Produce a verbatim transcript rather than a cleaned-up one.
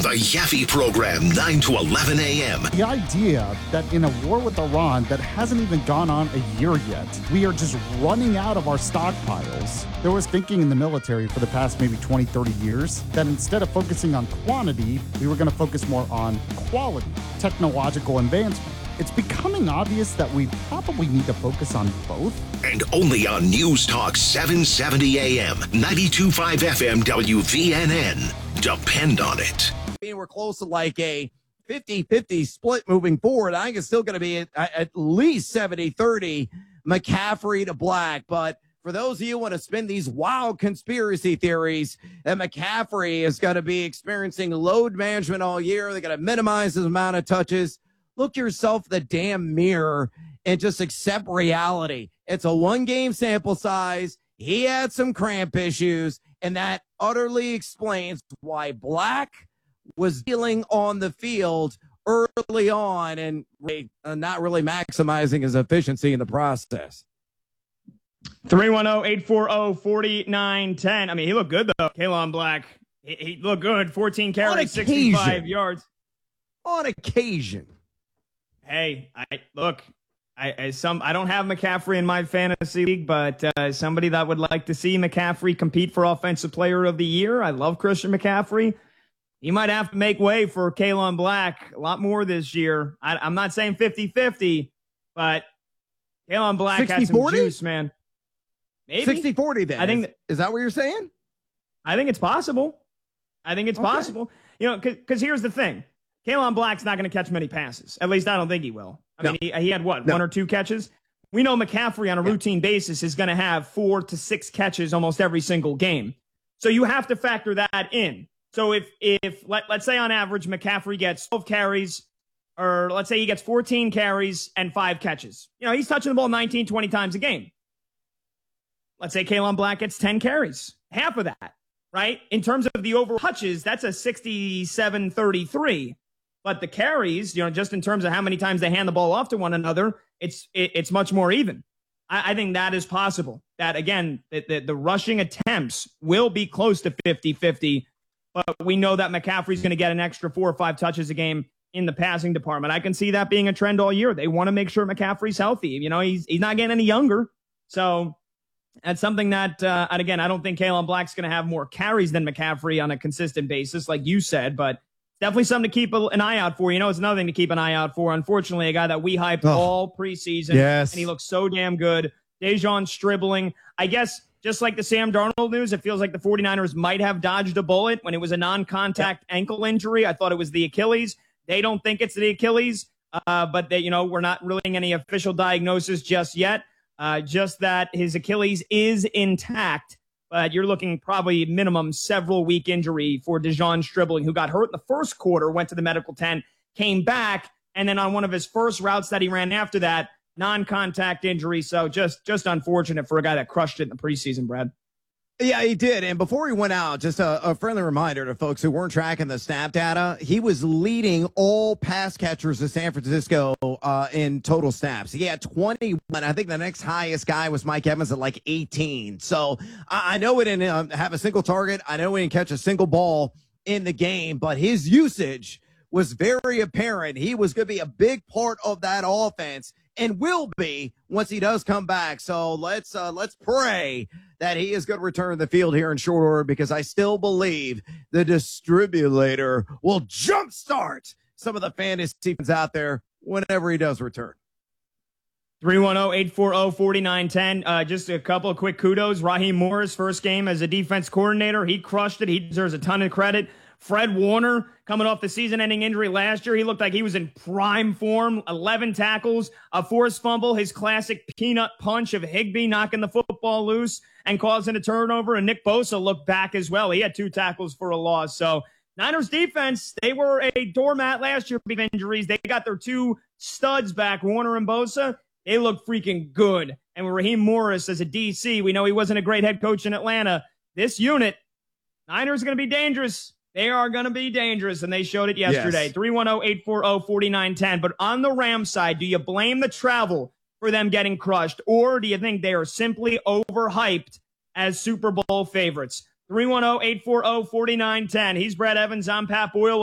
The Yaffe Program, nine to eleven a.m. The idea that in a war with Iran that hasn't even gone on a year yet, we are just running out of our stockpiles. There was thinking in the military for the past maybe twenty, thirty years that instead of focusing on quantity, we were going to focus more on quality, technological advancement. It's becoming obvious that we probably need to focus on both. And only on News Talk seven seventy a.m., ninety-two point five F M W V N N. Depend on it. We're close to like a fifty-fifty split moving forward. I think it's still going to be at, at least seventy thirty McCaffrey to Black. But for those of you who want to spin these wild conspiracy theories that McCaffrey is going to be experiencing load management all year, they're going to minimize his amount of touches. Look yourself in the damn mirror and just accept reality. It's a one-game sample size. He had some cramp issues, and that utterly explains why Black was dealing on the field early on and uh, not really maximizing his efficiency in the process. three one zero, eight four zero, four nine one zero. I mean, he looked good, though. Kalon Black, he, he looked good. fourteen carries, sixty-five yards. On occasion. Hey, I look, I, I some I don't have McCaffrey in my fantasy league, but uh, somebody that would like to see McCaffrey compete for Offensive Player of the Year. I love Christian McCaffrey. He might have to make way for Kalon Black a lot more this year. I, I'm not saying fifty-fifty, but Kalon Black has some juice, man. Maybe sixty forty then. I think is, is that what you're saying? I think it's possible. I think it's okay. possible. You know, because here's the thing. Kalon Black's not going to catch many passes. At least I don't think he will. I no. mean, he, he had, what, no. one or two catches? We know McCaffrey on a yeah. routine basis is going to have four to six catches almost every single game. So you have to factor that in. So if, if let, let's say on average, McCaffrey gets twelve carries, or let's say he gets fourteen carries and five catches. You know, he's touching the ball nineteen, twenty times a game. Let's say Kalon Black gets ten carries, half of that, right? In terms of the overall touches, that's a sixty-seven thirty-three. But the carries, you know, just in terms of how many times they hand the ball off to one another, it's it, it's much more even. I, I think that is possible. That, again, the, the, the rushing attempts will be close to fifty-fifty, but we know that McCaffrey's going to get an extra four or five touches a game in the passing department. I can see that being a trend all year. They want to make sure McCaffrey's healthy. You know, he's he's not getting any younger. So that's something that, uh, and again, I don't think Kalon Black's going to have more carries than McCaffrey on a consistent basis, like you said, but definitely something to keep an eye out for. You know, it's another thing to keep an eye out for. Unfortunately, a guy that we hyped oh. all preseason, yes. and he looks so damn good. Dejon Stribling. I guess just like the Sam Darnold news, it feels like the 49ers might have dodged a bullet when it was a non-contact yep. ankle injury. I thought it was the Achilles. They don't think it's the Achilles, uh, but they, you know, we're not really any official diagnosis just yet. Uh, just that his Achilles is intact. But you're looking probably minimum several week injury for Dejon Stribling, who got hurt in the first quarter, went to the medical tent, came back, and then on one of his first routes that he ran after that, non-contact injury. So just just unfortunate for a guy that crushed it in the preseason, Brad. Yeah, he did. And before he went out, just a, a friendly reminder to folks who weren't tracking the snap data, he was leading all pass catchers of San Francisco uh, in total snaps. He had twenty-one. I think the next highest guy was Mike Evans at like eighteen. So I, I know we didn't uh, have a single target. I know we didn't catch a single ball in the game, but his usage was very apparent. He was going to be a big part of that offense and will be once he does come back. So let's uh, let's pray that he is going to return to the field here in short order, because I still believe the distribulator will jumpstart some of the fantasy fans out there whenever he does return. three one zero, eight four zero, four nine one zero. Uh, just a couple of quick kudos. Raheem Morris, first game as a defense coordinator. He crushed it. He deserves a ton of credit. Fred Warner, coming off the season-ending injury last year, he looked like he was in prime form. eleven tackles, a forced fumble, his classic peanut punch of Higbee knocking the football loose and causing a turnover. And Nick Bosa looked back as well. He had two tackles for a loss. So Niners defense, they were a doormat last year with injuries. They got their two studs back, Warner and Bosa. They look freaking good. And with Raheem Morris as a D C, we know he wasn't a great head coach in Atlanta. This unit, Niners are going to be dangerous. They are going to be dangerous, and they showed it yesterday. three one zero, eight four zero, four nine one zero. But on the Rams side, do you blame the travel for them getting crushed, or do you think they are simply overhyped as Super Bowl favorites? three one zero, eight four zero, four nine one zero. He's Brad Evans. I'm Pat Boyle.